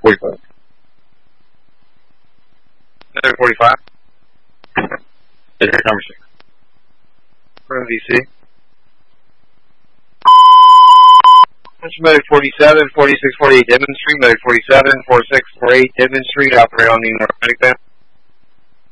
45. Medic 45. Is your conversation? We're in VC. Medic 47, 46, 48 Devon Street, Medic 47, 46, 48 Devon Street, operate on the North Medic Band.